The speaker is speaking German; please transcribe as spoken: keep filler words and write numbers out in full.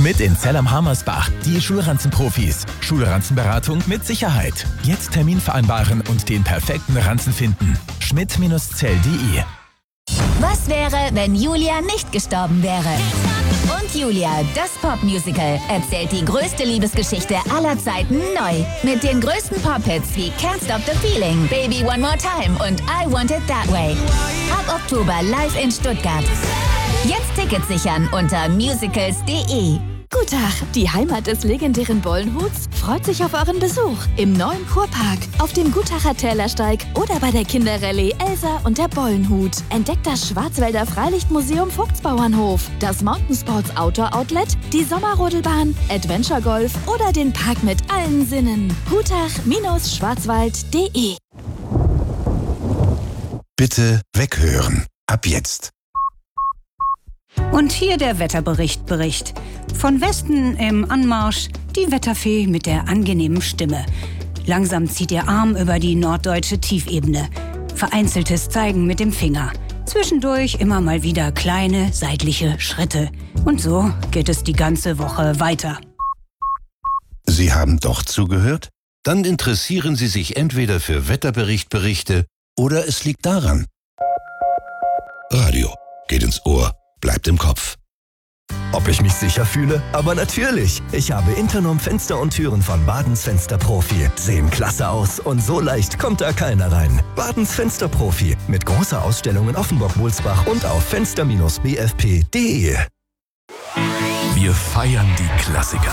Schmidt in Zell am Harmersbach. Die Schulranzenprofis. Schulranzenberatung mit Sicherheit. Jetzt Termin vereinbaren und den perfekten Ranzen finden. schmidt Zell punkt de. Was wäre, wenn Julia nicht gestorben wäre? Und Julia, das Popmusical, erzählt die größte Liebesgeschichte aller Zeiten neu. Mit den größten Pop-Hits wie Can't Stop the Feeling, Baby One More Time und I Want It That Way. Ab Oktober live in Stuttgart. Jetzt Tickets sichern unter musicals punkt de. Gutach, die Heimat des legendären Bollenhuts, freut sich auf euren Besuch im neuen Kurpark, auf dem Gutacher Tälersteig oder bei der Kinderrallye Elsa und der Bollenhut. Entdeckt das Schwarzwälder Freilichtmuseum Vogtsbauernhof, das Mountainsports Outdoor Outlet, die Sommerrodelbahn, Adventure Golf oder den Park mit allen Sinnen. Gutach Schwarzwald punkt de. Bitte weghören. Ab jetzt. Und hier der Wetterbericht Bericht. Von Westen im Anmarsch die Wetterfee mit der angenehmen Stimme. Langsam zieht ihr Arm über die norddeutsche Tiefebene. Vereinzeltes Zeigen mit dem Finger. Zwischendurch immer mal wieder kleine seitliche Schritte. Und so geht es die ganze Woche weiter. Sie haben doch zugehört? Dann interessieren Sie sich entweder für Wetterbericht-Berichte oder es liegt daran. Radio geht ins Ohr, bleibt im Kopf. Ob ich mich sicher fühle? Aber natürlich! Ich habe Internom Fenster und Türen von Badens Fensterprofi. Sehen klasse aus und so leicht kommt da keiner rein. Badens Fensterprofi mit großer Ausstellung in Offenburg-Wulsbach und auf fenster Bindestrich b f p punkt de. Wir feiern die Klassiker.